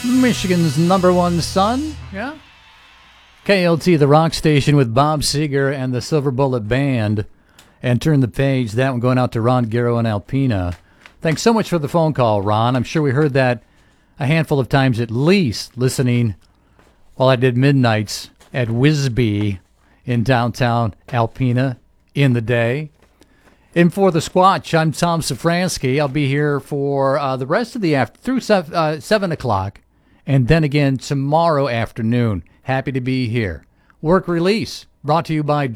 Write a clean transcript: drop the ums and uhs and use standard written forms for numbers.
Michigan's number one son. Yeah. KLT, the rock station with Bob Seger and the Silver Bullet Band. And turn the page. That one going out to Ron Garrow and Alpena. Thanks so much for the phone call, Ron. I'm sure we heard that a handful of times at least, listening while I did midnights at Whizbee in downtown Alpena in the day. And for the Squatch, I'm Tom Safransky. I'll be here for the rest of the through 7 o'clock, and then again tomorrow afternoon. Happy to be here. Work Release, brought to you by